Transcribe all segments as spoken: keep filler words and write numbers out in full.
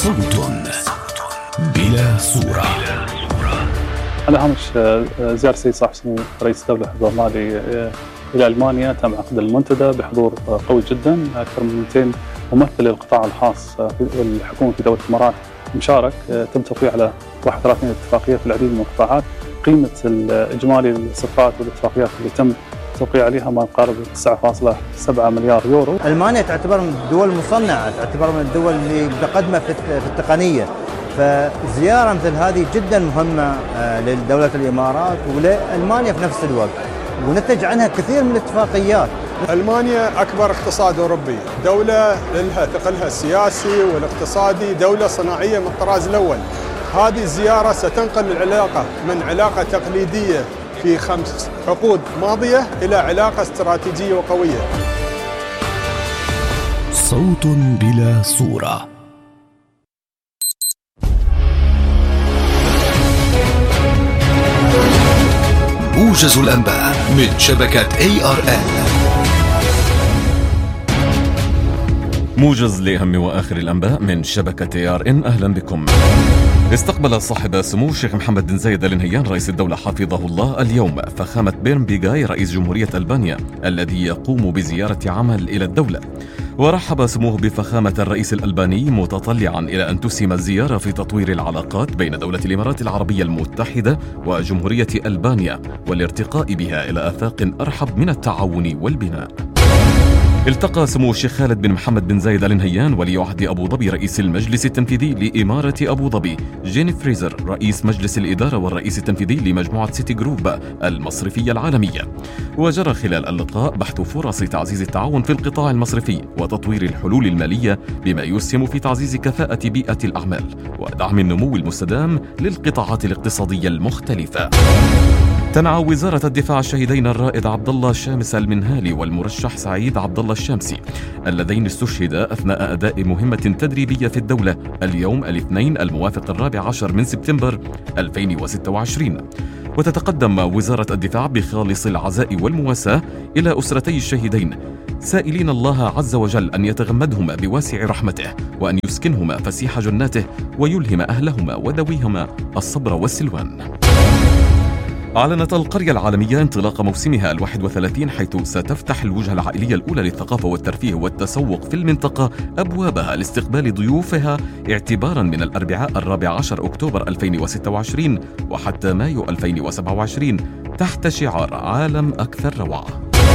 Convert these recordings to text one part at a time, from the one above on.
صوت بلا صورة. على هامش زيارة السيد صاحب السمو رئيس الدولة حفظه الله إلى ألمانيا، تم عقد المنتدى بحضور قوي جدا، أكثر من مئتين ممثل للقطاع الخاص والحكومة في دولة الإمارات مشارك. تم توقيع على واحد وثلاثين اتفاقية في العديد من القطاعات. قيمة الإجمالي الصفقات والاتفاقيات اللي تم توقيع عليها ما يقارب تسعة فاصلة سبعة مليار يورو. ألمانيا تعتبر من الدول المصنعة، تعتبر من الدول اللي متقدمة في التقنية، فزيارة مثل هذه جدا مهمة لدولة الإمارات ولألمانيا في نفس الوقت، ونتج عنها كثير من الاتفاقيات. ألمانيا أكبر اقتصاد أوروبي، دولة لها ثقلها السياسي والاقتصادي، دولة صناعية من الطراز الأول. هذه الزيارة ستنقل العلاقة من علاقة تقليدية في خمس عقود ماضية إلى علاقة استراتيجية وقوية. صوت بلا صورة. موجز الأنباء من شبكة إيه آر إل. موجز لأهم وآخر الأنباء من شبكة إيه آر إن. أهلا بكم. استقبل صاحب سمو الشيخ محمد بن زايد آل نهيان رئيس الدولة حفظه الله اليوم فخامة بيرن بيغاي رئيس جمهورية ألبانيا الذي يقوم بزيارة عمل إلى الدولة. ورحب سموه بفخامة الرئيس الألباني متطلعا إلى أن تسهم الزيارة في تطوير العلاقات بين دولة الإمارات العربية المتحدة وجمهورية ألبانيا والارتقاء بها إلى آفاق أرحب من التعاون والبناء. التقى سمو الشيخ خالد بن محمد بن زايد آل نهيان ولي عهد أبو ظبي رئيس المجلس التنفيذي لإمارة أبو ظبي جيني فريزر رئيس مجلس الإدارة والرئيس التنفيذي لمجموعة سيتي جروب المصرفية العالمية. وجرى خلال اللقاء بحث فرص تعزيز التعاون في القطاع المصرفي وتطوير الحلول المالية بما يسهم في تعزيز كفاءة بيئة الأعمال ودعم النمو المستدام للقطاعات الاقتصادية المختلفة. تنعى وزارة الدفاع الشهيدين الرائد عبد الله الشامس المنهالي والمرشح سعيد عبد الله الشامسي اللذين استشهدا أثناء أداء مهمة تدريبية في الدولة اليوم الاثنين الموافق الرابع عشر من سبتمبر ألفين وستة وعشرين. وتتقدم وزارة الدفاع بخالص العزاء والمواساة إلى أسرتي الشهيدين سائلين الله عز وجل أن يتغمدهما بواسع رحمته وأن يسكنهما فسيح جناته ويلهم أهلهما وذويهما الصبر والسلوان. أعلنت القرية العالمية انطلاق موسمها الواحد وثلاثين حيث ستفتح الوجهة العائلية الأولى للثقافة والترفيه والتسوق في المنطقة أبوابها لاستقبال ضيوفها اعتبارا من الأربعاء الرابع عشر أكتوبر ألفين وستة وعشرين وحتى مايو ألفين وسبعة وعشرين تحت شعار عالم أكثر روعة.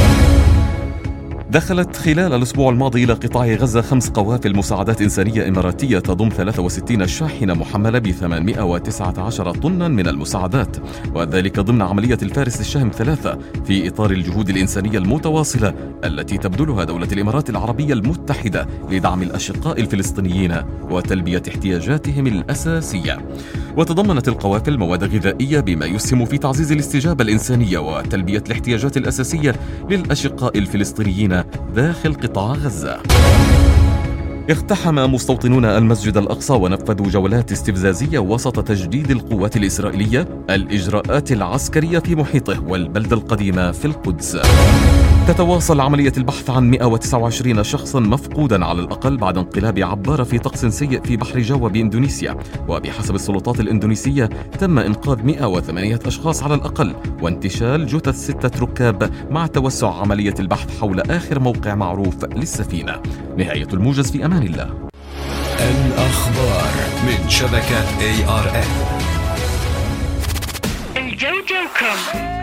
دخلت خلال الأسبوع الماضي إلى قطاع غزة خمس قوافل مساعدات إنسانية إماراتية تضم ثلاثة وستين شاحنة محملة ب ثمانمائة وتسعة عشر طنا من المساعدات، وذلك ضمن عملية الفارس الشهم ثلاثة في إطار الجهود الإنسانية المتواصلة التي تبذلها دولة الإمارات العربية المتحدة لدعم الأشقاء الفلسطينيين وتلبية احتياجاتهم الأساسية. وتضمنت القوافل مواد غذائية بما يسهم في تعزيز الاستجابة الإنسانية وتلبية الاحتياجات الأساسية للأشقاء الفلسطينيين داخل قطاع غزة. اقتحم مستوطنون المسجد الأقصى ونفذوا جولات استفزازية وسط تجديد القوات الإسرائيلية الإجراءات العسكرية في محيطه والبلدة القديمة في القدس. تتواصل عملية البحث عن مئة وتسعة وعشرين شخصا مفقودا على الأقل بعد انقلاب عبارة في طقس سيء في بحر جاوا بإندونيسيا، وبحسب السلطات الإندونيسية تم إنقاذ مئة وثمانية أشخاص على الأقل وانتشال جثث ستة ركاب مع توسع عملية البحث حول آخر موقع معروف للسفينة. نهاية الموجز في أمان الله. الأخبار من شبكة إيه آر إل. الجوجو كوم.